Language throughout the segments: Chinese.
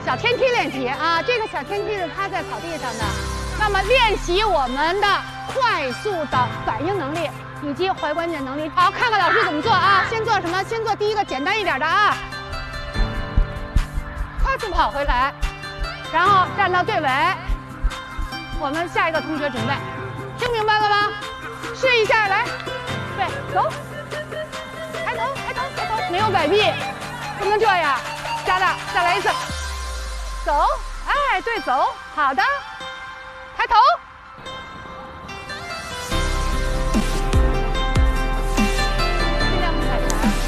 小天梯练习啊，这个小天梯是趴在草地上的。那么练习我们的快速的反应能力以及踝关节能力。好，看看老师怎么做啊？先做什么？先做第一个简单一点的啊，快速跑回来，然后站到队尾。我们下一个同学准备，听明白了吗？试一下，来，对，走，抬头，抬头，抬头，没有摆臂，不能这样，加大，再来一次，走，哎，对，走，好的，抬头。尽量不踩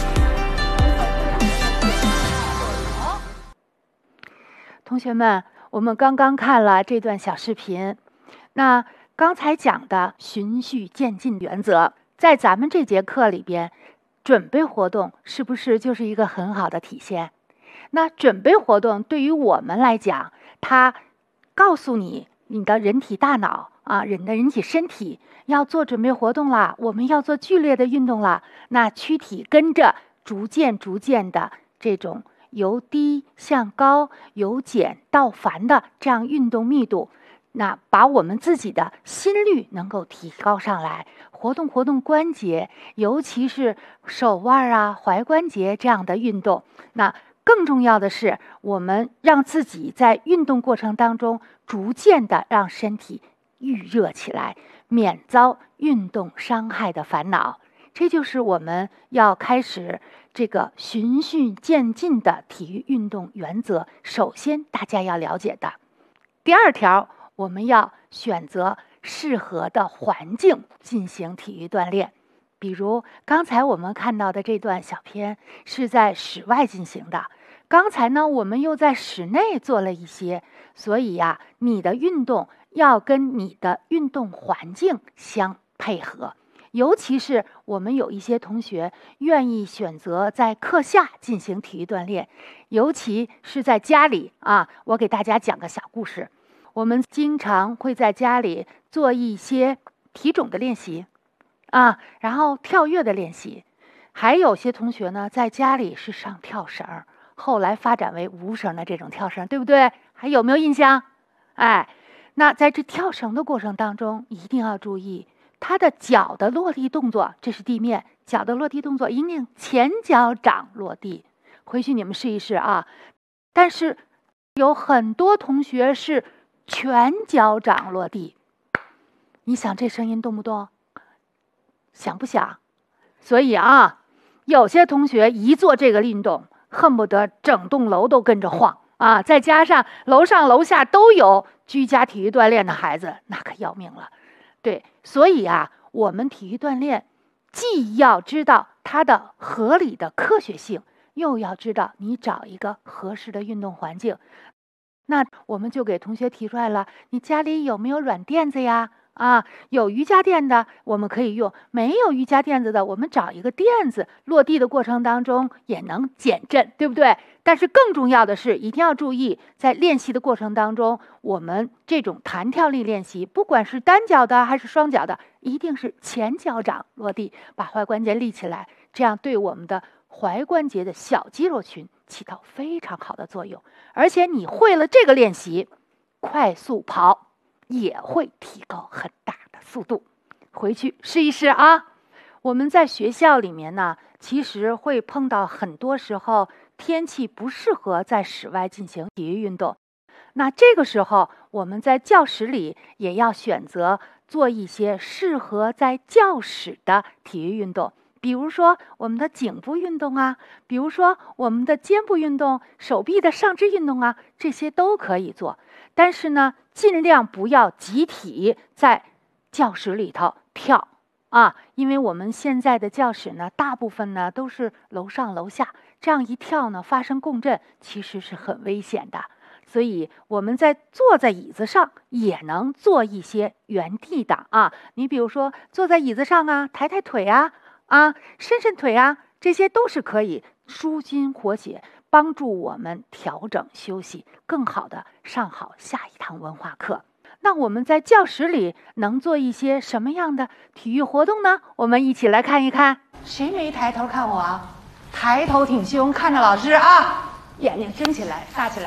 拳。同学们，我们刚刚看了这段小视频，那刚才讲的循序渐进原则，在咱们这节课里边，准备活动是不是就是一个很好的体现？那准备活动对于我们来讲，它告诉你的人体大脑啊，人体身体要做准备活动啦，我们要做剧烈的运动啦，那躯体跟着逐渐的这种由低向高、由简到繁的这样运动密度，那把我们自己的心率能够提高上来，活动关节，尤其是手腕啊、踝关节这样的运动。那更重要的是，我们让自己在运动过程当中逐渐的让身体预热起来，免遭运动伤害的烦恼。这就是我们要开始这个循序渐进的体育运动原则，首先大家要了解的。第二条，我们要选择适合的环境进行体育锻炼。比如刚才我们看到的这段小片是在室外进行的，刚才呢我们又在室内做了一些，所以呀，你的运动要跟你的运动环境相配合。尤其是我们有一些同学愿意选择在课下进行体育锻炼，尤其是在家里啊，我给大家讲个小故事。我们经常会在家里做一些体重的练习啊，然后跳跃的练习。还有些同学呢，在家里是上跳绳，后来发展为无绳的这种跳绳，对不对？还有没有印象？哎，那在这跳绳的过程当中，一定要注意他的脚的落地动作，这是地面，脚的落地动作一定前脚掌落地。回去你们试一试啊。但是有很多同学是全脚掌落地，你想这声音动不动？想不想？所以啊，有些同学一做这个运动，恨不得整栋楼都跟着晃啊！再加上楼上楼下都有居家体育锻炼的孩子，那可要命了。对，所以啊，我们体育锻炼既要知道它的合理的科学性，又要知道你找一个合适的运动环境。那我们就给同学提出来了，你家里有没有软垫子呀？啊，有瑜伽垫的我们可以用，没有瑜伽垫子的，我们找一个垫子，落地的过程当中也能减震，对不对？但是更重要的是，一定要注意，在练习的过程当中，我们这种弹跳力练习，不管是单脚的还是双脚的，一定是前脚掌落地，把踝关节立起来，这样对我们的踝关节的小肌肉群起到非常好的作用。而且你会了这个练习，快速跑也会提高很大的速度。回去试一试啊。我们在学校里面呢，其实会碰到很多时候天气不适合在室外进行体育运动，那这个时候我们在教室里也要选择做一些适合在教室的体育运动，比如说我们的颈部运动啊，比如说我们的肩部运动、手臂的上肢运动啊，这些都可以做。但是呢，尽量不要集体在教室里头跳啊，因为我们现在的教室呢，大部分呢都是楼上楼下，这样一跳呢，发生共振，其实是很危险的。所以我们在坐在椅子上也能做一些原地的啊，你比如说坐在椅子上啊，抬抬腿啊，伸伸腿啊，这些都是可以舒筋活血，帮助我们调整休息，更好的上好下一堂文化课。那我们在教室里能做一些什么样的体育活动呢？我们一起来看一看。谁没抬头看我啊？抬头挺胸看着老师啊，眼睛睁起来大起来。